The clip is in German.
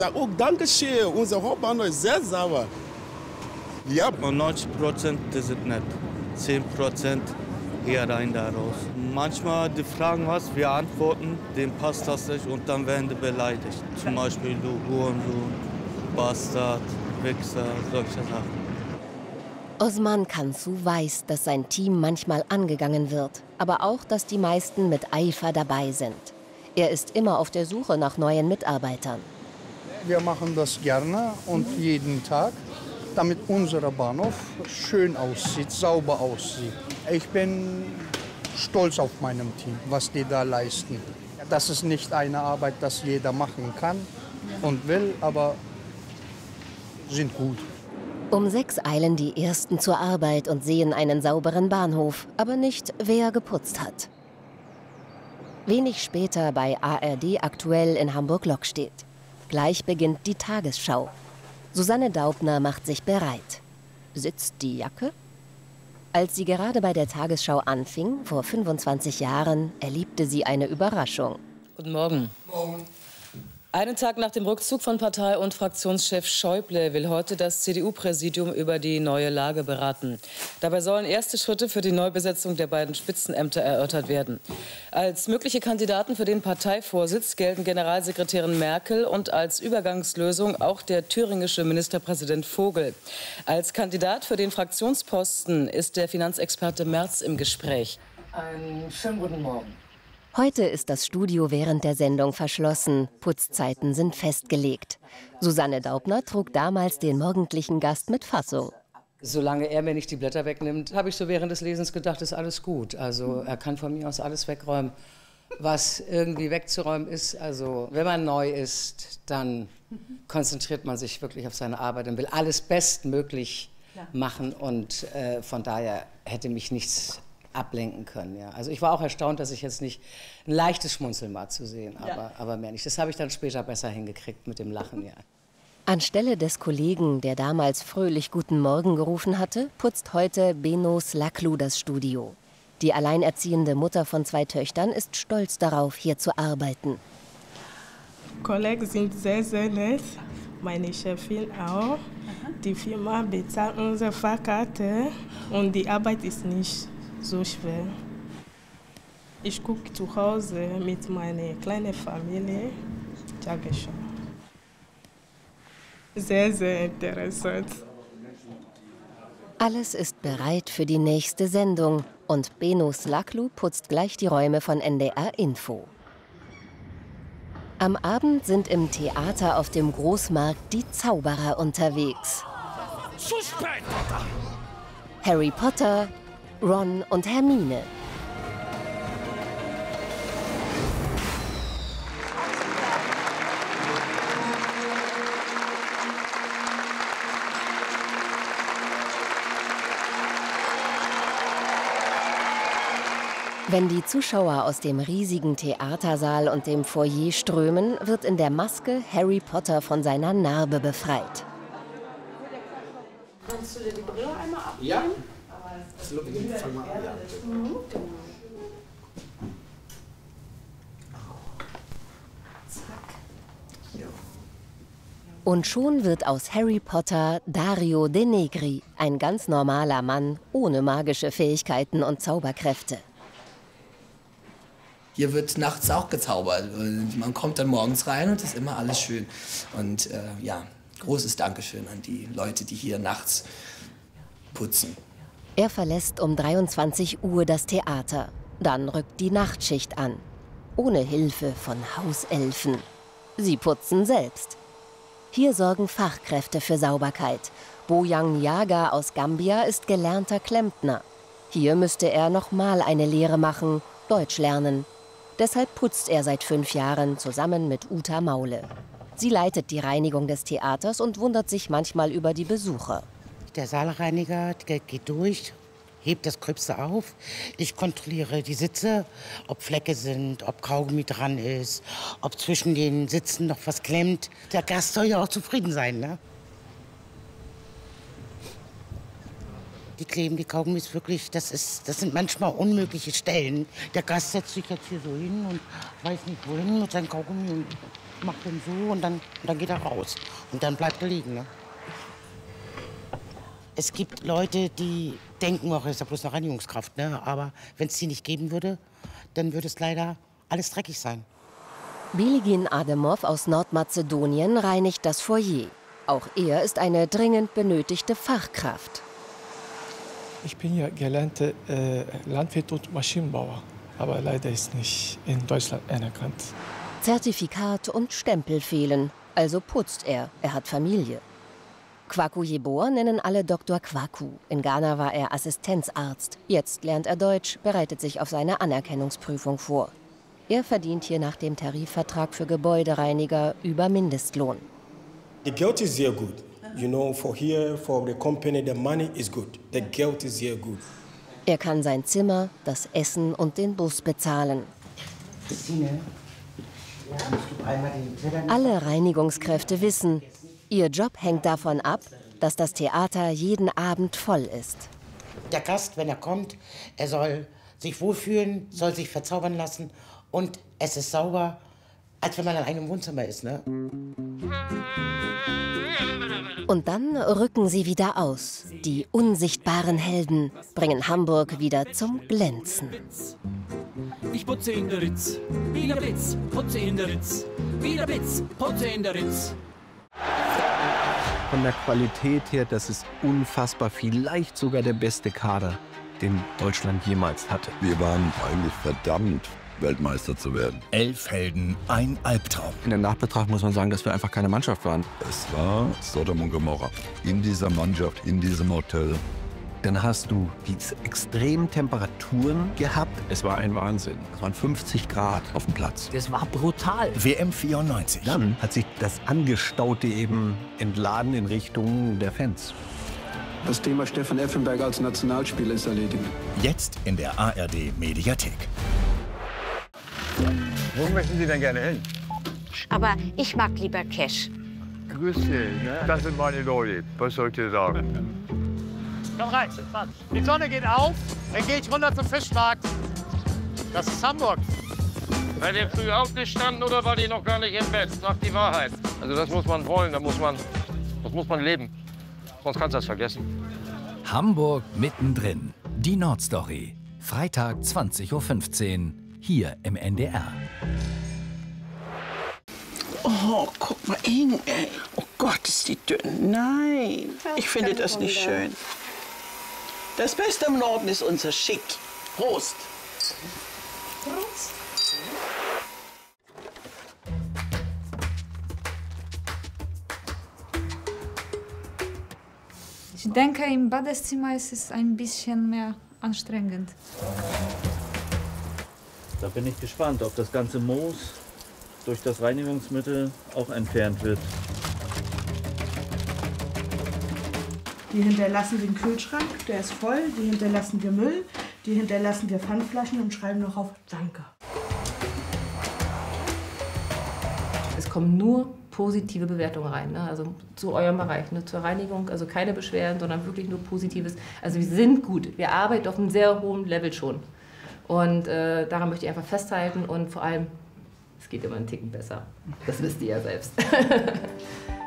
Ja, auch Dankeschön, unser Hauptbahnhof ist sehr sauber. Ja. Und 90% das sind nett, 10% hier rein, da raus. Manchmal die fragen was, wir antworten, dem passt das nicht und dann werden die beleidigt. Zum Beispiel du Hurensohn, Bastard, Wichser, solche Sachen. Osman Kansu weiß, dass sein Team manchmal angegangen wird, aber auch, dass die meisten mit Eifer dabei sind. Er ist immer auf der Suche nach neuen Mitarbeitern. Wir machen das gerne und jeden Tag, damit unser Bahnhof schön aussieht, sauber aussieht. Ich bin stolz auf meinem Team, was die da leisten. Das ist nicht eine Arbeit, das jeder machen kann und will, aber sind gut. Um 6 eilen die Ersten zur Arbeit und sehen einen sauberen Bahnhof, aber nicht, wer geputzt hat. Wenig später bei ARD aktuell in Hamburg-Lockstedt. Gleich beginnt die Tagesschau. Susanne Daubner macht sich bereit. Sitzt die Jacke? Als sie gerade bei der Tagesschau anfing, vor 25 Jahren, erlebte sie eine Überraschung. Guten Morgen. Morgen. Einen Tag nach dem Rückzug von Partei- und Fraktionschef Schäuble will heute das CDU-Präsidium über die neue Lage beraten. Dabei sollen erste Schritte für die Neubesetzung der beiden Spitzenämter erörtert werden. Als mögliche Kandidaten für den Parteivorsitz gelten Generalsekretärin Merkel und als Übergangslösung auch der thüringische Ministerpräsident Vogel. Als Kandidat für den Fraktionsposten ist der Finanzexperte Merz im Gespräch. Einen schönen guten Morgen. Heute ist das Studio während der Sendung verschlossen. Putzzeiten sind festgelegt. Susanne Daubner trug damals den morgendlichen Gast mit Fassung. Solange er mir nicht die Blätter wegnimmt, habe ich so während des Lesens gedacht, ist alles gut. Also er kann von mir aus alles wegräumen, was irgendwie wegzuräumen ist. Also wenn man neu ist, dann konzentriert man sich wirklich auf seine Arbeit und will alles bestmöglich machen. Und von daher hätte mich nichts ablenken können. Ja. Also ich war auch erstaunt, dass ich jetzt nicht ein leichtes Schmunzeln war zu sehen, aber mehr nicht. Das habe ich dann später besser hingekriegt mit dem Lachen. Ja. Anstelle des Kollegen, der damals fröhlich Guten Morgen gerufen hatte, putzt heute Beno Slaklu das Studio. Die alleinerziehende Mutter von 2 Töchtern ist stolz darauf, hier zu arbeiten. Kollegen sind sehr, sehr nett. Meine Chefin auch. Die Firma bezahlt unsere Fahrkarte und die Arbeit ist nicht so schwer. Ich gucke zu Hause mit meiner kleinen Familie Tagesschau. Sehr, sehr interessant. Alles ist bereit für die nächste Sendung und Beno Slaklu putzt gleich die Räume von NDR Info. Am Abend sind im Theater auf dem Großmarkt die Zauberer unterwegs. Harry Potter, Ron und Hermine. Wenn die Zuschauer aus dem riesigen Theatersaal und dem Foyer strömen, wird in der Maske Harry Potter von seiner Narbe befreit. Kannst du dir die Brille einmal abnehmen? Ja. Fang mal an. Und schon wird aus Harry Potter Dario De Negri, ein ganz normaler Mann ohne magische Fähigkeiten und Zauberkräfte. Hier wird nachts auch gezaubert. Man kommt dann morgens rein und ist immer alles schön. Und ja, großes Dankeschön an die Leute, die hier nachts putzen. Er verlässt um 23 Uhr das Theater. Dann rückt die Nachtschicht an. Ohne Hilfe von Hauselfen. Sie putzen selbst. Hier sorgen Fachkräfte für Sauberkeit. Bojang Yaga aus Gambia ist gelernter Klempner. Hier müsste er nochmal eine Lehre machen, Deutsch lernen. Deshalb putzt er seit 5 Jahren zusammen mit Uta Maule. Sie leitet die Reinigung des Theaters und wundert sich manchmal über die Besucher. Der Saalreiniger geht durch, hebt das Gröbste auf. Ich kontrolliere die Sitze, ob Flecke sind, ob Kaugummi dran ist, ob zwischen den Sitzen noch was klemmt. Der Gast soll ja auch zufrieden sein, ne? Die kleben, die Kaugummis wirklich, das sind manchmal unmögliche Stellen. Der Gast setzt sich jetzt hier so hin und weiß nicht wohin mit seinem Kaugummi. macht dann so und dann geht er raus. Und dann bleibt er liegen. Ne? Es gibt Leute, die denken, ach, das ist ja bloß eine Reinigungskraft. Ne? Aber wenn es die nicht geben würde, dann würde es leider alles dreckig sein. Biligin Ademov aus Nordmazedonien reinigt das Foyer. Auch er ist eine dringend benötigte Fachkraft. Ich bin ja gelernter Landwirt und Maschinenbauer, aber leider ist nicht in Deutschland anerkannt. Zertifikat und Stempel fehlen, also putzt er. Er hat Familie. Kwaku Yeboah nennen alle Dr. Kwaku. In Ghana war er Assistenzarzt. Jetzt lernt er Deutsch, bereitet sich auf seine Anerkennungsprüfung vor. Er verdient hier nach dem Tarifvertrag für Gebäudereiniger über Mindestlohn. The Geld is sehr gut. You know, for the company, the money is good. The Geld is sehr gut. Er kann sein Zimmer, das Essen und den Bus bezahlen. Alle Reinigungskräfte wissen, ihr Job hängt davon ab, dass das Theater jeden Abend voll ist. Der Gast, wenn er kommt, er soll sich wohlfühlen, soll sich verzaubern lassen und es ist sauber, als wenn man in einem Wohnzimmer ist. Ne? Und dann rücken sie wieder aus. Die unsichtbaren Helden bringen Hamburg wieder zum Glänzen. Ich putze in der Ritz, wie der Blitz, putze in der Ritz, wie der Blitz, putze in der Ritz. Von der Qualität her, das ist unfassbar, vielleicht sogar der beste Kader, den Deutschland jemals hatte. Wir waren eigentlich verdammt, Weltmeister zu werden. 11 Helden, ein Albtraum. In der Nachbetracht muss man sagen, dass wir einfach keine Mannschaft waren. Es war Sodom und Gomorra. In dieser Mannschaft, in diesem Hotel. Dann hast du diese extremen Temperaturen gehabt. Es war ein Wahnsinn. Es waren 50 Grad auf dem Platz. Das war brutal. WM 94. Dann hat sich das Angestaute eben entladen in Richtung der Fans. Das Thema Stefan Effenberg als Nationalspieler ist erledigt. Jetzt in der ARD Mediathek. Wo möchten Sie denn gerne hin? Aber ich mag lieber Cash. Grüß Sie, ne? Das sind meine Leute. Was soll ich dir sagen? Komm rein, die Sonne geht auf, dann gehe ich runter zum Fischmarkt. Das ist Hamburg. Seid ihr früh aufgestanden oder war die noch gar nicht im Bett? Sagt die Wahrheit. Also das muss man wollen, das muss man leben. Sonst kannst du das vergessen. Hamburg mittendrin. Die Nordstory. Freitag 20:15 Uhr. Hier im NDR. Oh, guck mal hin, ey. Oh Gott, ist die dünn. Nein, ich finde das nicht schön. Das Beste im Norden ist unser Schick. Prost. Prost. Ich denke, im Badezimmer ist es ein bisschen mehr anstrengend. Da bin ich gespannt, ob das ganze Moos durch das Reinigungsmittel auch entfernt wird. Die hinterlassen den Kühlschrank, der ist voll. Die hinterlassen wir Müll, die hinterlassen wir Pfandflaschen und schreiben noch auf Danke. Es kommen nur positive Bewertungen rein, ne? Also zu eurem Bereich, ne? Zur Reinigung, also keine Beschwerden, sondern wirklich nur Positives. Also wir sind gut, wir arbeiten auf einem sehr hohen Level schon. Und daran möchte ich einfach festhalten und vor allem, es geht immer einen Ticken besser. Das wisst ihr ja selbst.